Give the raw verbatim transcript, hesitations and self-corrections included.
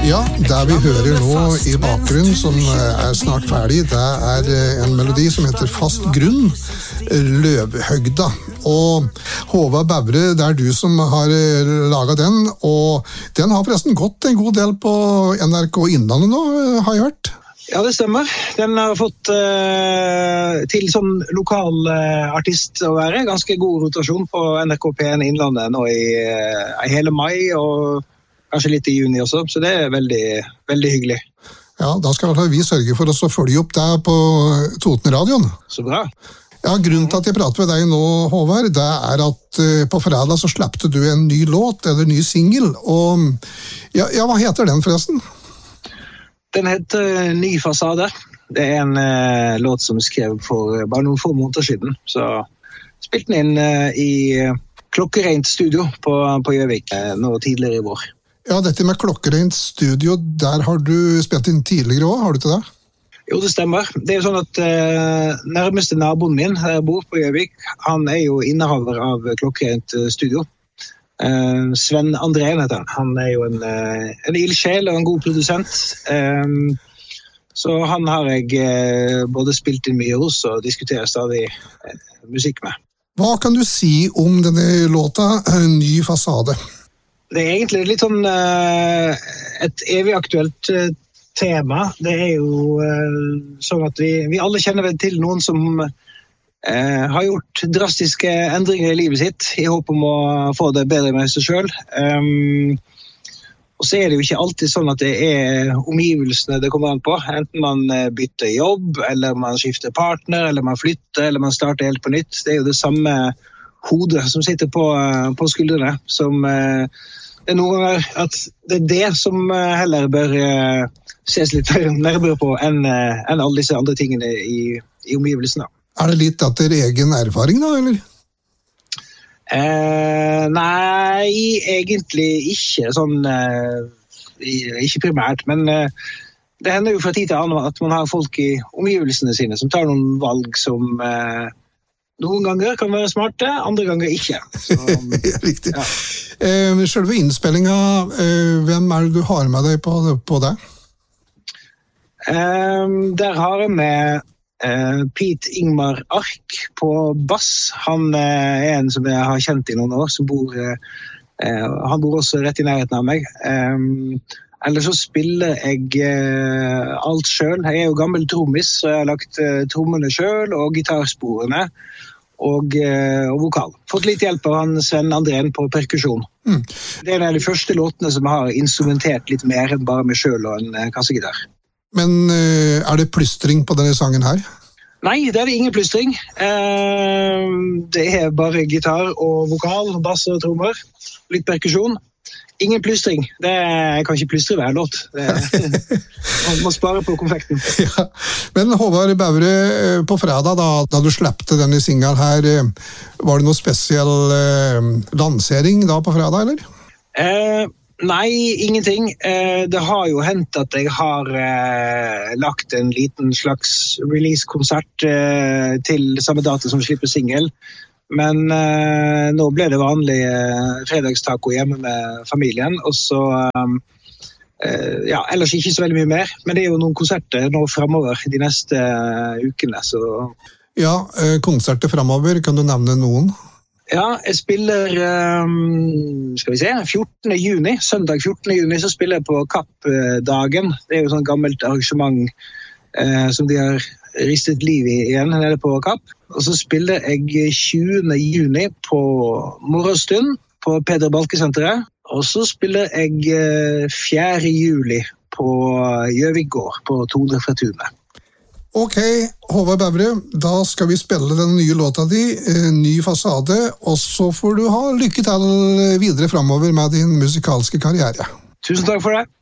Ja, det vi hører nå i bakgrunnen, som er snart ferdig, det er en melodi som heter Fast grunn, Løvhøgda. Og Håvard Bævre, det er du som har laget den, og den har forresten gått en god del på N R K Innlandet nå, har jeg hørt. Ja, det stemmer. Den har fått uh, til sånn lokal uh, artist å være. Ganske god rotasjon på N R K P en Innlandet nå i, uh, i hele mai, og kanskje litt i juni også, så det er veldig, veldig hyggelig. Ja, da skal vi sørge for oss å følge opp deg på Totenradioen. Så bra. Ja, grunnen til at jeg prater med deg nå, Håvard, det er at uh, på fredag så slappte du en ny låt, eller en ny single, og ja, ja, hva heter den forresten? Den heter Ny fasade. Det er en uh, låt som er skrevet for bare noen få måneder siden, så spilte den inn uh, i klokkereint studio på, på Gjøvik uh, nå tidligere i vår. Ja, dette med klokkereint studio, der har du spilt inn tidligere også, har du til det? Jo, det stemmer. Det er jo sånn at uh, nærmeste naboen min, der jeg bor på Gjøvik, han er jo innehaver av klokkereint studio. Uh, Sven Andrén heter han. Han er jo en, uh, en ildsjel og en god produsent. Um, så han har jeg uh, både spilt inn mye hos og diskuterer stadig uh, musikk med. Hva kan du si om denne låta, Ny fasade? Det er egentlig litt sånn uh, et evig aktuelt uh, tema. Det er jo uh, sånn at vi, vi alle kjenner vel til noen som uh, har gjort drastiske endringer i livet sitt i håp om å få det bedre med seg selv. Um, og så er det jo ikke alltid sånn at det er omgivelsene det kommer an på. Enten man bytter jobb, eller man skifter partner, eller man flytter, eller man starter helt på nytt. Det er jo det samme hodet som sitter på, på skuldrene, som uh, det er noen ganger at det er det som uh, heller bør uh, ses litt nærmere på enn, uh, enn alle disse andre tingene i, i omgivelsene. Er det litt etter egen erfaring da, eller? Uh, nei, egentlig ikke sånn, uh, ikke primært, men uh, det hender jo fra tid til annen at man har folk i omgivelsene sine som tar noen valg som uh, noen ganger kan være smarte, andre ganger ikke. Så, Riktig. Ja. Eh, selve innspillingen, eh, hvem er det du har med deg på, på det? Um, der har jeg med uh, Pete Ingmar Ark på bass. Han uh, er en som jeg har kjent i noen år, som bor, uh, uh, han bor også rett i nærheten av meg. Um, Eller så spiller jeg uh, alt selv. Jeg er jo gammel trommis, så jeg har lagt uh, trommene selv og gitarsporene og, uh, og vokal. Fått litt hjelp av han Sven Andrén på perkusjon. Mm. Det er en av de første låtene som har instrumentert litt mer enn bare meg selv og en uh, kassegitar. Men uh, er det plystring på denne sangen her? Nei, det er det ingen plystring. Uh, det er bare gitar og vokal, bass og trommer. Litt perkusjon. Ingen plystring. Det er, jeg kan ikke plystre hver låt. Det, man må spare på konfekten. Ja. Men Håvard Bævre, på fredag da, da du slappte denne singelen her, var det noe spesiell eh, lansering da på fredag, eller? Eh, nei, ingenting. Eh, det har jo hendt at jeg har eh, lagt en liten slags release-konsert eh, til samme dato som slipper single. Men eh, nå ble det vanlig eh, fredagstaco hjemme med familien, og så, eh, ja, ellers ikke så veldig mye mer, men det er jo noen konserter nå fremover de neste uh, ukene, så... Ja, eh, konserter fremover, kan du nevne noen? Ja, jeg spiller, um, skal vi se, fjortende juni, søndag fjortende juni, så spiller jeg på Kappdagen. Det er jo sånn gammelt arrangement eh, som de har ristet liv i igjen nede på Kapp. Og så spiller jeg tjuende juni på Morgenstund på Peder Balke-senteret. Og så spiller jeg fjerde juli på Gjøvik gård på Tone fra Tunet. Ok, Håvard Bævre, da skal vi spille den nye låta di, Ny fasade, og så får du ha lykke til videre fremover med din musikalske karriere. Tusen takk for det.